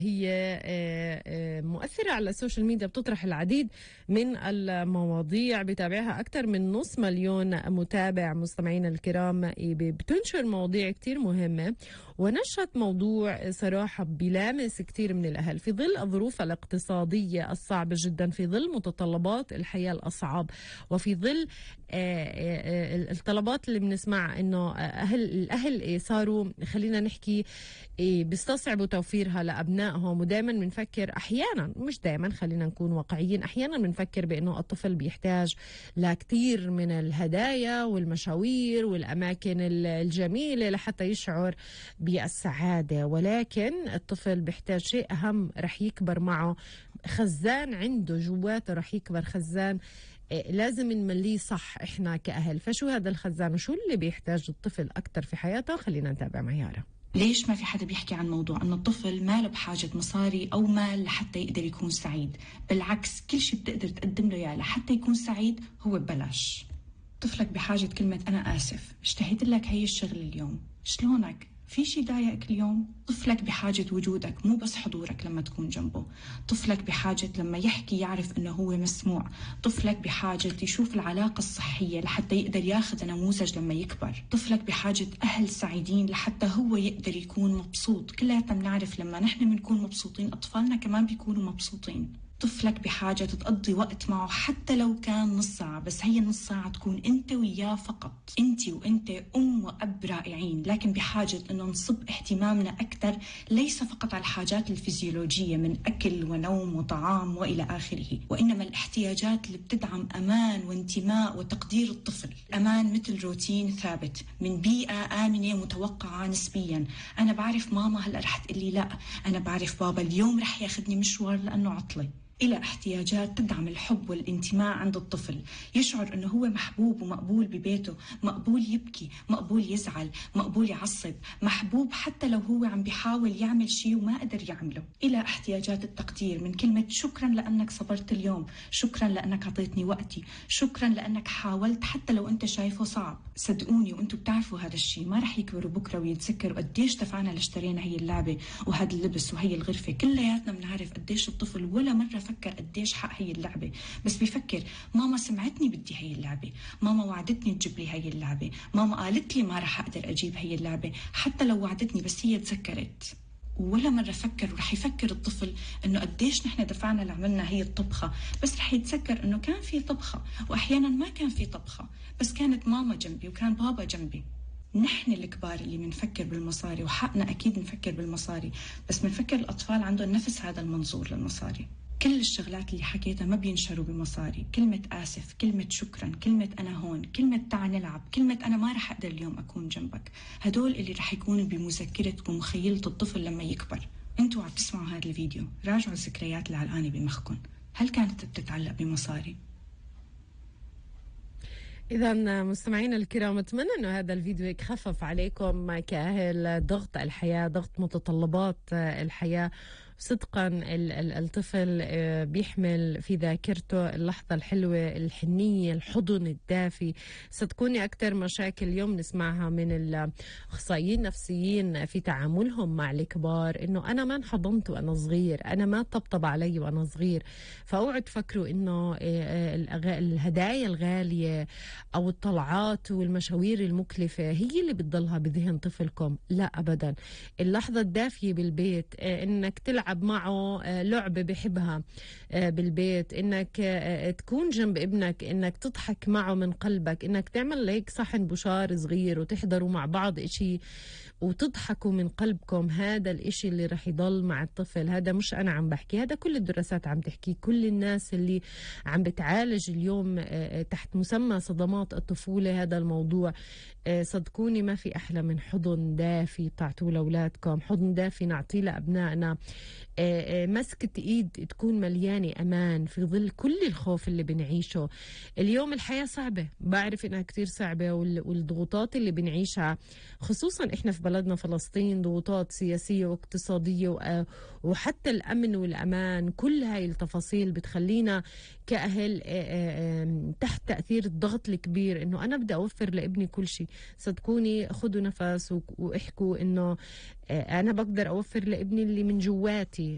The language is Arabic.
هي مؤثرة على السوشيال ميديا، بتطرح العديد من المواضيع، بتابعها أكثر من 500,000 متابع. مستمعينا الكرام، بتنشر مواضيع كتير مهمة، ونشرت موضوع صراحة بيلامس كتير من الأهل في ظل الظروف الاقتصادية الصعبة جدا، في ظل متطلبات الحياة الأصعب، وفي ظل الطلبات اللي بنسمع إنه الأهل صاروا، خلينا نحكي، بيستصعبوا توفيرها لأبنائهم. ودائما بنفكر، أحيانا مش دائما، خلينا نكون واقعيين، أحيانا بنفكر بأنه الطفل بيحتاج لكثير من الهدايا والمشاوير والأماكن الجميلة لحتى يشعر بالسعادة، ولكن الطفل بيحتاج شيء أهم رح يكبر معه، خزان عنده جواته رح يكبر، خزان لازم نمليه صح إحنا كأهل. فشو هذا الخزان وشو اللي بيحتاج الطفل أكتر في حياته؟ خلينا نتابع مع يارا. ليش ما في حدا بيحكي عن موضوع أن الطفل ما له بحاجة مصاري أو مال لحتى يقدر يكون سعيد؟ بالعكس، كل شيء بتقدر تقدم له إياه لحتى يكون سعيد هو ببلاش. طفلك بحاجة كلمة أنا آسف، اشتهيت لك هي الشغل اليوم، شلونك؟ في شي ضايقك اليوم؟ طفلك بحاجة وجودك، مو بس حضورك لما تكون جنبه. طفلك بحاجة لما يحكي يعرف انه هو مسموع. طفلك بحاجة يشوف العلاقة الصحية لحتى يقدر ياخذ نموذج لما يكبر. طفلك بحاجة أهل سعيدين لحتى هو يقدر يكون مبسوط. كلنا بنعرف لما نحن بنكون مبسوطين أطفالنا كمان بيكونوا مبسوطين. طفلك بحاجة تقضي وقت معه حتى لو كان نص ساعة، بس هي النص ساعة تكون انت وياه فقط، انت وانت ام واب رائعين، لكن بحاجة انه نصب اهتمامنا اكثر ليس فقط على الحاجات الفيزيولوجية من اكل ونوم وطعام والى اخره، وانما الاحتياجات اللي بتدعم امان وانتماء وتقدير الطفل. امان مثل روتين ثابت من بيئة آمنة متوقعة نسبيا. انا بعرف ماما هلا رح تقلي لا، انا بعرف بابا اليوم رح ياخذني مشوار لانه عطلة. إلى احتياجات تدعم الحب والانتماء عند الطفل، يشعر أنه هو محبوب ومقبول ببيته، مقبول يبكي، مقبول يزعل، مقبول يعصب، محبوب حتى لو هو عم بيحاول يعمل شيء وما قدر يعمله. إلى احتياجات التقدير من كلمة شكرا لأنك صبرت اليوم، شكرا لأنك عطيتني وقتي، شكرا لأنك حاولت حتى لو أنت شايفه صعب. صدقوني وأنتوا بتعرفوا هذا الشيء، ما رح يكبروا بكرة ويتذكروا قديش دفعنا لاشترينا هي اللعبة وهذا اللبس وهي الغرفة. كلياتنا بنعرف قديش الطفل ولا مرة فكر قديش حق هي اللعبة، بس بيفكر ماما سمعتني بدي هي اللعبة، ماما وعدتني تجيب لي هي اللعبة، ماما قالت لي ما رح أقدر أجيب هي اللعبة، حتى لو وعدتني بس هي تذكرت. ولا مرة فكر، ورح يفكر الطفل إنه قديش نحن دفعنا لعملنا هي الطبخة، بس رح يتذكر إنه كان في طبخة، وأحيانا ما كان في طبخة، بس كانت ماما جنبي وكان بابا جنبي. نحن الكبار اللي منفكر بالمصاري، وحقنا أكيد نفكر بالمصاري، بس منفكر الأطفال عندهم نفس هذا المنظور للمصاري. كل الشغلات اللي حكيتها ما بينشروا بمصاري، كلمة آسف، كلمة شكرا، كلمة أنا هون، كلمة تعال نلعب، كلمة أنا ما رح أقدر اليوم أكون جنبك، هدول اللي رح يكونوا بمذكرة ومخيلة الطفل لما يكبر. انتوا عم تسمعوا هذا الفيديو، راجعوا الذكريات اللي علقانة بمخكم، هل كانت بتتعلق بمصاري؟ إذا مستمعينا الكرام، أتمنى أنه هذا الفيديو يخفف عليكم كأهل ضغط الحياة، ضغط متطلبات الحياة. صدقا الطفل بيحمل في ذاكرته اللحظة الحلوة، الحنية، الحضن الدافي. صدقوني أكثر مشاكل اليوم نسمعها من الأخصائيين النفسيين في تعاملهم مع الكبار إنه أنا ما انحضنت وأنا صغير، أنا ما طبطب علي وأنا صغير. فأوعوا تفكروا إنه الهدايا الغالية أو الطلعات والمشاوير المكلفة هي اللي بتضلها بذهن طفلكم. لا أبدا. اللحظة الدافية بالبيت، إنك تلعب معه لعبة بحبها بالبيت، إنك تكون جنب ابنك، إنك تضحك معه من قلبك، إنك تعمل هيك صحن بشار صغير وتحضروا مع بعض إشي وتضحكوا من قلبكم. هذا الإشي اللي رح يضل مع الطفل. هذا مش أنا عم بحكي، هذا كل الدراسات عم تحكي، كل الناس اللي عم بتعالج اليوم تحت مسمى صدمات الطفولة هذا الموضوع. صدقوني ما في أحلى من حضن دافي تعطوه لأولادكم، حضن دافي نعطيه لأبنائنا، مسكة إيد تكون مليانة أمان في ظل كل الخوف اللي بنعيشه اليوم. الحياة صعبة، بعرف إنها كتير صعبة، والضغوطات اللي بنعيشها خصوصا إحنا في بلدنا فلسطين، ضغوطات سياسية واقتصادية وحتى الأمن والأمان. كل هاي التفاصيل بتخلينا كأهل تحت تأثير الضغط الكبير إنه أنا بدي أوفر لابني كل شيء. صدقوني خدوا نفس واحكوا إنه أنا بقدر أوفر لابني اللي من جواتي،